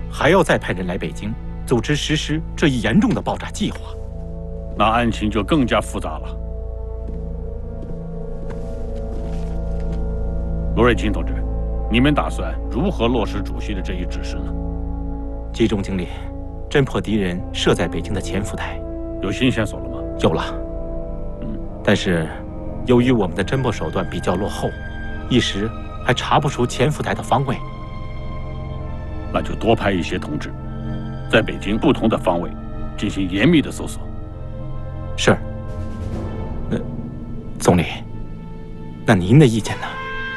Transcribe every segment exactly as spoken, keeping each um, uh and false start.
还要再派人来北京，组织实施这一严重的爆炸计划。 那案情就更加复杂了。罗瑞卿同志，你们打算如何落实主席的这一指示呢？ 集中精力，侦破敌人设在北京的潜伏台。 有新线索了吗？ 有了。嗯，但是由于我们的侦破手段比较落后，一时还查不出潜伏台的方位。 那就多派一些同志，在北京不同的方位进行严密的搜索。 是。那总理，那您的意见呢？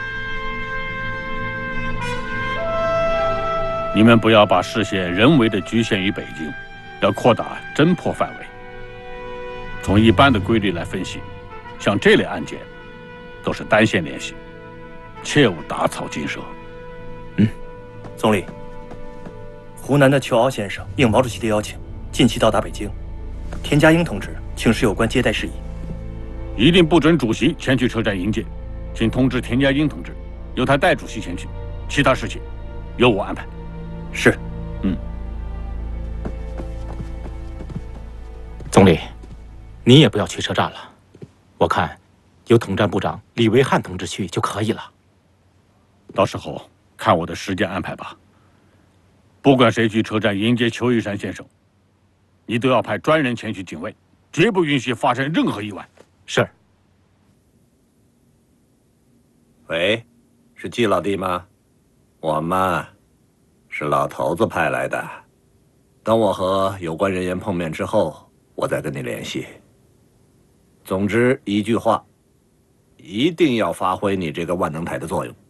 你们不要把视线人为的局限于北京，要扩大侦破范围。从一般的规律来分析，像这类案件都是单线联系，切勿打草惊蛇。 嗯， 总理，湖南的邱敖先生应毛主席的邀请，近期到达北京。田家英同志请示有关接待事宜。 一定不准主席前去车站迎接，请通知田家英同志，由他代主席前去，其他事情由我安排。 是。 嗯。 总理，你也不要去车站了，我看由统战部长李维汉同志去就可以了。 到时候看我的时间安排吧。不管谁去车站迎接邱玉山先生，你都要派专人前去警卫，绝不允许发生任何意外。 是。 喂，是季老弟吗？我嘛，是老头子派来的。等我和有关人员碰面之后，我再跟你联系。总之一句话，一定要发挥你这个万能台的作用。